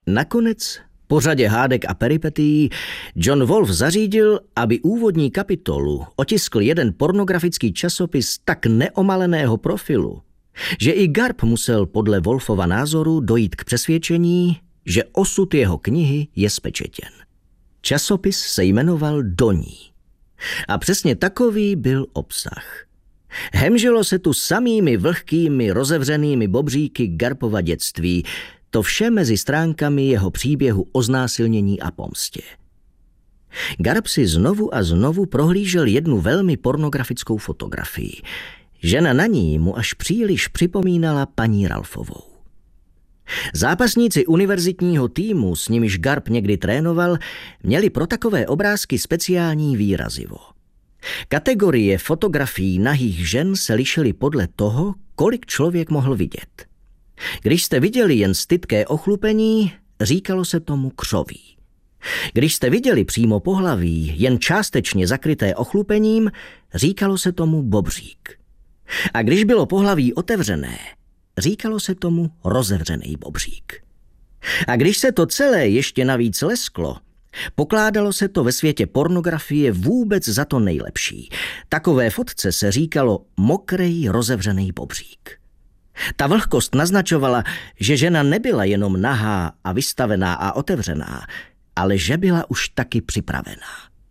Nakonec, po řadě hádek a peripetií, John Wolfe zařídil, aby úvodní kapitolu otiskl jeden pornografický časopis tak neomaleného profilu, že i Garp musel podle Wolfova názoru dojít k přesvědčení, že osud jeho knihy je spečetěn. Časopis se jmenoval Doní. A přesně takový byl obsah. Hemžilo se tu samými vlhkými, rozevřenými bobříky Garpova dětství, to vše mezi stránkami jeho příběhu o znásilnění a pomstě. Garp si znovu a znovu prohlížel jednu velmi pornografickou fotografii. Žena na ní mu až příliš připomínala paní Ralphovou. Zápasníci univerzitního týmu, s nimiž Garp někdy trénoval, měli pro takové obrázky speciální výrazivo. Kategorie fotografií nahých žen se lišily podle toho, kolik člověk mohl vidět. Když jste viděli jen stytké ochlupení, říkalo se tomu křoví. Když jste viděli přímo pohlaví, jen částečně zakryté ochlupením, říkalo se tomu bobřík. A když bylo pohlaví otevřené, říkalo se tomu rozevřený bobřík. A když se to celé ještě navíc lesklo, pokládalo se to ve světě pornografie vůbec za to nejlepší. Takové fotce se říkalo mokrej rozevřený bobřík. Ta vlhkost naznačovala, že žena nebyla jenom nahá a vystavená a otevřená, ale že byla už taky připravená.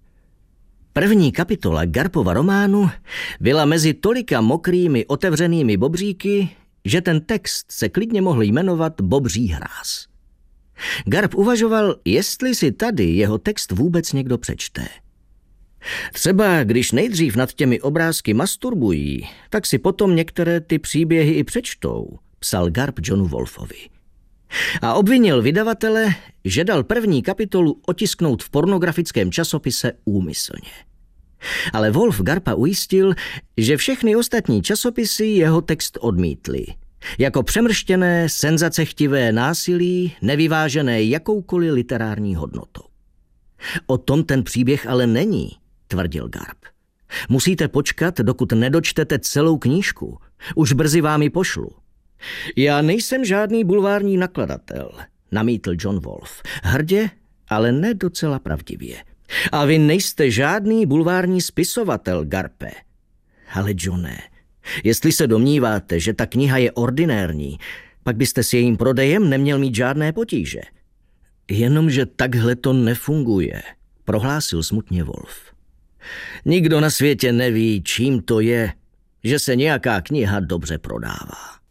První kapitola Garpova románu byla mezi tolika mokrými otevřenými bobříky, že ten text se klidně mohl jmenovat Bobří hráz. Garp uvažoval, jestli si tady jeho text vůbec někdo přečte. Třeba když nejdřív nad těmi obrázky masturbují, tak si potom některé ty příběhy i přečtou, psal Garp Johnu Wolfovi. A obvinil vydavatele, že dal první kapitolu otisknout v pornografickém časopise úmyslně. Ale Wolf Garpa ujistil, že všechny ostatní časopisy jeho text odmítly. Jako přemrštěné, senzacechtivé násilí, nevyvážené jakoukoliv literární hodnotou. O tom ten příběh ale není, tvrdil Garp. Musíte počkat, dokud nedočtete celou knížku. Už brzy vám ji pošlu. Já nejsem žádný bulvární nakladatel, namítl John Wolfe. Hrdě, ale ne docela pravdivě. A vy nejste žádný bulvární spisovatel, Garpe. Ale Johne, jestli se domníváte, že ta kniha je ordinérní, pak byste s jejím prodejem neměl mít žádné potíže. Jenomže takhle to nefunguje, prohlásil smutně Wolf. Nikdo na světě neví, čím to je, že se nějaká kniha dobře prodává.